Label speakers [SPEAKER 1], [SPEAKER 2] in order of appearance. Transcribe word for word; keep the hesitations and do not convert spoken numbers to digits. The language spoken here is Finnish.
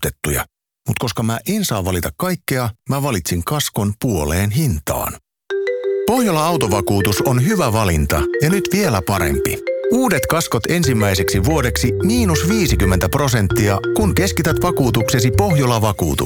[SPEAKER 1] varustettuja. Mutta koska mä en saa valita kaikkea, mä valitsin kaskon puoleen hintaan. Pohjola Autovakuutus on hyvä valinta ja nyt vielä parempi. Uudet kaskot ensimmäiseksi vuodeksi miinus viisikymmentä prosenttia, kun keskität vakuutuksesi Pohjola-vakuutukseen.